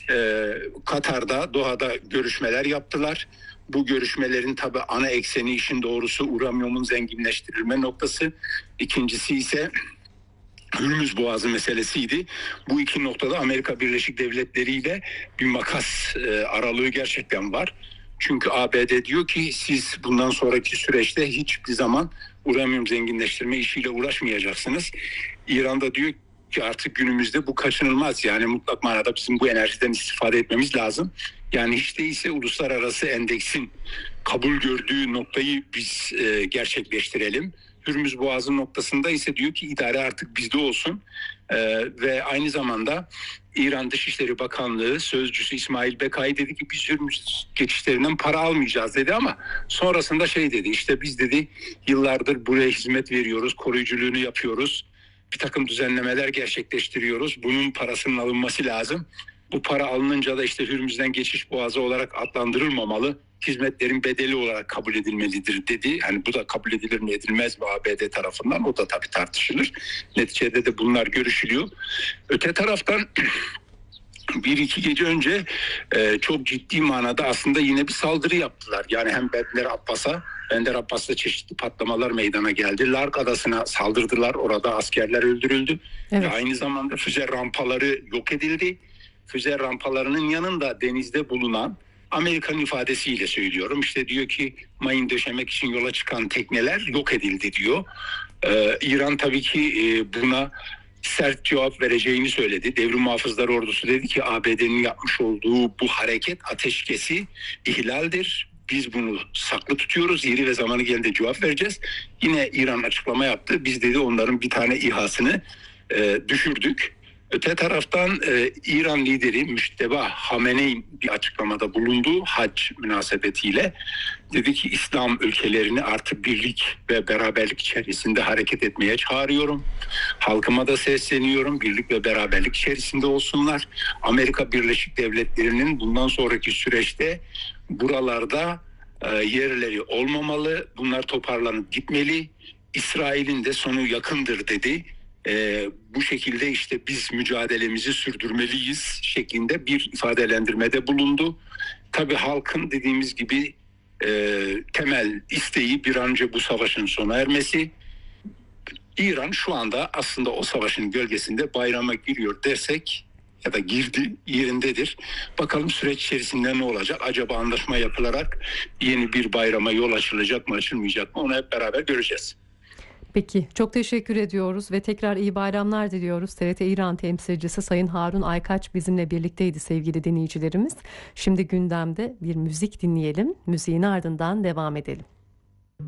Katar'da, Doha'da görüşmeler yaptılar. Bu görüşmelerin tabii ana ekseni, işin doğrusu, uranyumun zenginleştirilme noktası. İkincisi ise Hürmüz Boğazı meselesiydi. Bu iki noktada Amerika Birleşik Devletleri ile bir makas aralığı gerçekten var. Çünkü ABD diyor ki siz bundan sonraki süreçte hiçbir zaman uranyum zenginleştirme işiyle uğraşmayacaksınız. İran da diyor ki artık günümüzde bu kaçınılmaz. Yani mutlak manada bizim bu enerjiden istifade etmemiz lazım. Yani hiç değilse uluslararası endeksin kabul gördüğü noktayı biz gerçekleştirelim. Hürmüz Boğazı noktasında ise diyor ki idare artık bizde olsun. Ve aynı zamanda İran Dışişleri Bakanlığı sözcüsü İsmail Bekai dedi ki biz Hürmüz geçişlerinden para almayacağız dedi, ama sonrasında dedi, işte biz dedi yıllardır buraya hizmet veriyoruz, koruyuculuğunu yapıyoruz, bir takım düzenlemeler gerçekleştiriyoruz, bunun parasının alınması lazım. Bu para alınınca da işte Hürmüz'den geçiş boğazı olarak adlandırılmamalı, hizmetlerin bedeli olarak kabul edilmelidir dedi. Hani bu da kabul edilir mi edilmez mi ABD tarafından, o da tabii tartışılır. Neticede de bunlar görüşülüyor. Öte taraftan bir iki gece önce çok ciddi manada aslında yine bir saldırı yaptılar. Yani hem Bender Abbas'ta çeşitli patlamalar meydana geldi. Lark Adası'na saldırdılar. Orada askerler öldürüldü. Evet. Ve aynı zamanda füze rampaları yok edildi. Füze rampalarının yanında denizde bulunan, Amerikan ifadesiyle söylüyorum, işte diyor ki mayın döşemek için yola çıkan tekneler yok edildi diyor. İran tabii ki buna sert cevap vereceğini söyledi. Devrim Muhafızları Ordusu dedi ki ABD'nin yapmış olduğu bu hareket ateşkesi ihlaldir. Biz bunu saklı tutuyoruz. Yeri ve zamanı gelince cevap vereceğiz. Yine İran açıklama yaptı. Biz dedi onların bir tane İHA'sını düşürdük. Öte taraftan İran lideri Müşteba Hamenei bir açıklamada bulundu hac münasebetiyle. Dedi ki İslam ülkelerini artık birlik ve beraberlik içerisinde hareket etmeye çağırıyorum. Halkıma da sesleniyorum, birlik ve beraberlik içerisinde olsunlar. Amerika Birleşik Devletleri'nin bundan sonraki süreçte buralarda yerleri olmamalı. Bunlar toparlanıp gitmeli. İsrail'in de sonu yakındır dedi. Bu şekilde işte biz mücadelemizi sürdürmeliyiz şeklinde bir ifadelendirmede bulundu. Tabii halkın dediğimiz gibi temel isteği bir an önce bu savaşın sona ermesi. İran şu anda aslında o savaşın gölgesinde bayrama giriyor dersek, ya da girdi yerindedir. Bakalım süreç içerisinde ne olacak? Acaba anlaşma yapılarak yeni bir bayrama yol açılacak mı, açılmayacak mı? Onu hep beraber göreceğiz. Peki, çok teşekkür ediyoruz ve tekrar iyi bayramlar diliyoruz. TRT İran temsilcisi Sayın Harun Aykaç bizimle birlikteydi sevgili dinleyicilerimiz. Şimdi gündemde bir müzik dinleyelim. Müziğin ardından devam edelim.